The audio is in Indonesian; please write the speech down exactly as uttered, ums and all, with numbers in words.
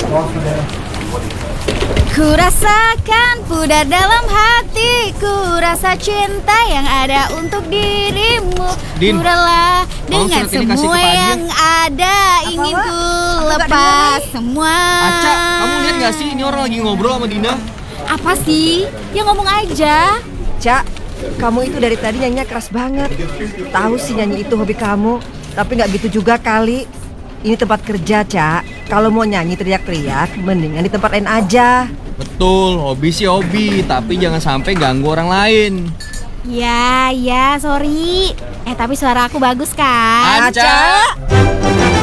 Ku rasakan pudar dalam hatiku, rasa cinta yang ada untuk dirimu. Din, Ku rela dengan surat ini kasih semua ke Pak Adi ya? yang ada. Ingin Wak? ku Aku nggak lepas dengar, semua. Aca, kamu lihat gak sih ini orang lagi ngobrol sama Dina? Apa sih? Ya ngomong aja. Cak, kamu itu dari tadi nyanyinya keras banget. Tahu sih nyanyi itu hobi kamu, tapi nggak gitu juga kali. Ini tempat kerja, Cak. Kalau mau nyanyi teriak-teriak, mendingan di tempat lain aja. Betul, hobi sih hobi, tapi jangan sampai ganggu orang lain. Ya, ya, sorry. Eh, tapi suara aku bagus kan? Aca!